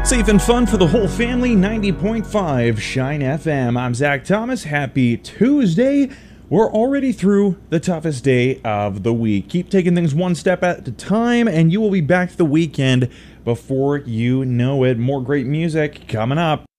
Safe and fun for the whole family, 90.5 Shine FM. I'm Zach Thomas. Happy Tuesday. We're already through the toughest day of the week. Keep taking things one step at a time, and you will be back to the weekend before you know it. More great music coming up.